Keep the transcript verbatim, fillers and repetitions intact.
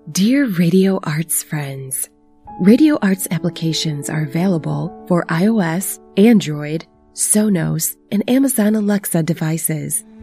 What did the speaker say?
Dear Radio Arts friends, Radio Arts applications are available for iOS, Android, Sonos, and Amazon Alexa devices.